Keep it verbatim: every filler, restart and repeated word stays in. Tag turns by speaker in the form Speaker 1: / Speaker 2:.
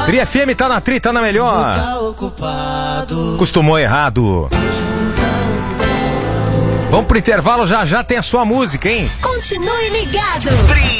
Speaker 1: Tri F M tá na tri, tá na melhor. Costumou errado. Vamos pro intervalo, já já tem a sua música, hein?
Speaker 2: Continue ligado.